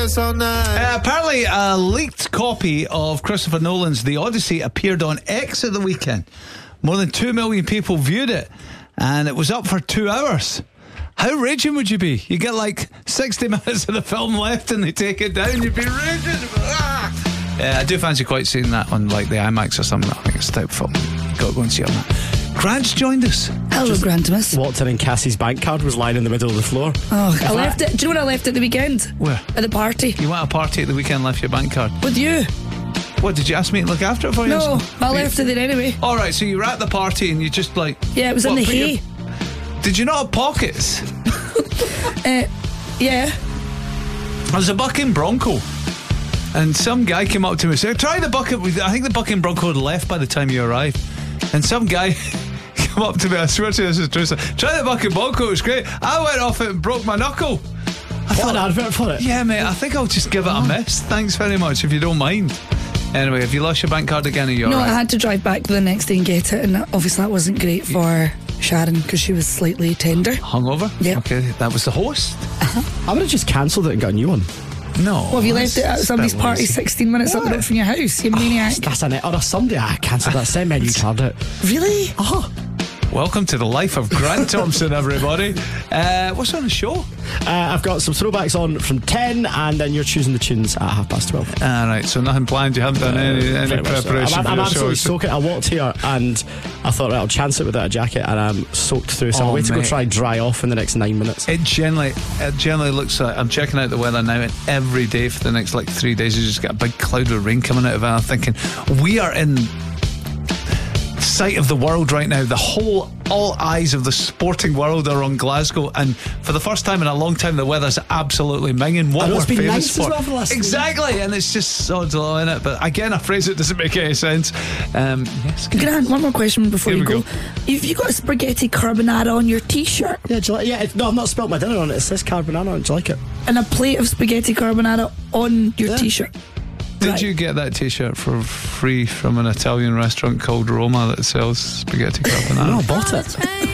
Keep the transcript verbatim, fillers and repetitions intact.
Uh, apparently a leaked copy of Christopher Nolan's The Odyssey appeared on X at the weekend. More than two million people viewed it, and it was up for two hours. How raging would you be? You get like sixty minutes of the film left and they take it down, you'd be raging. Ah! Yeah, I do fancy quite seeing that on like the IMAX or something. I think it's a type of film. Got to go and see it on that. Grant's joined us. Hello, Grantimus. Walked in and Cassie's bank card was lying in the middle of the floor. Oh, I left it. Do you know what I left at the weekend? Where? At the party. You went to a party at the weekend and left your bank card? With you. What, did you ask me to look after it for you? No, I left it there anyway. Alright, so you were at the party and you just like... Yeah, it was what, in the put hay. Your, did you not have pockets? uh, yeah. There was a bucking Bronco, and some guy came up to me and said, try the bucket. I think the bucking Bronco had left by the time you arrived. And some guy came up to me, I swear to you this is true, said, try the bucking Bronco, it was great. I went off it and broke my knuckle. I What thought, an advert for it. yeah mate, I think I'll just give it a miss. Thanks very much, if you don't mind. Anyway, have you lost your bank card again? Are you No, alright? I had to drive back the next day and get it, and that, obviously that wasn't great for Sharon because she was slightly tender. Hungover? Yeah. Okay, that was the host? I would have just cancelled it and got a new one. No. Well, have you left it at that's somebody's a bit party lazy. sixteen minutes up the road from your house, you maniac? That's an on a Sunday. I cancelled that. Send me a new card out. Really? Oh. Welcome to the life of Grant Thompson, everybody. Uh, what's on the show? Uh, I've got some throwbacks on from ten, and then you're choosing the tunes at half past twelve. All right, so nothing planned. You haven't done any, any Very much so. preparation I'm, for I'm your absolutely show. soaking. I walked here and I thought, right, I'll chance it without a jacket, and I'm soaked through. So Oh, I'll wait to go mate. try and dry off in the next nine minutes. It generally, it generally looks like I'm checking out the weather now, and every day for the next like three days, you just get a big cloud of rain coming out of it. I'm thinking we are in sight of the world right now. The whole, all eyes of the sporting world are on Glasgow, and for the first time in a long time, the weather's absolutely minging. What I know, we're it's been famous nice as for, well for the last exactly, and it's just sod's law in it. But again, a phrase that doesn't make any sense. Um, yes, Grant, one more question before Here you we go. go. Have you got a spaghetti carbonara on your t-shirt Yeah, do you like, yeah. It, no, I've not spelt my dinner on it. It says carbonara on it. Do you like it? and a plate of spaghetti carbonara on your Yeah. t-shirt? Did Right. you get that t-shirt for free from an Italian restaurant called Roma that sells spaghetti carbonara? No, I bought it.